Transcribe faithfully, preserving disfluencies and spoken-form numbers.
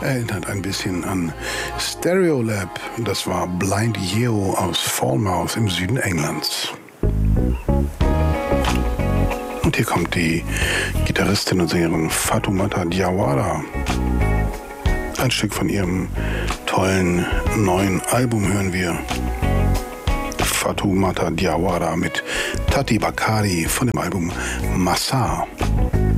Erinnert ein bisschen an Stereolab. Das war Blind Yeo aus Falmouth im Süden Englands. Und hier kommt die Gitarristin und Sängerin Fatoumata Diawara. Ein Stück von ihrem tollen neuen Album hören wir. Fatoumata Diawara mit Tati Bakari von dem Album Massar.